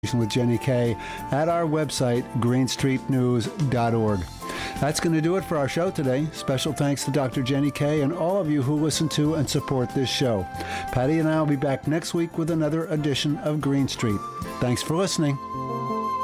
with Jenny Kay at our website, greenstreetnews.org. That's going to do it for our show today. Special thanks to Dr. Jenny Kay and all of you who listen to and support this show. Patty and I will be back next week with another edition of Green Street. Thanks for listening.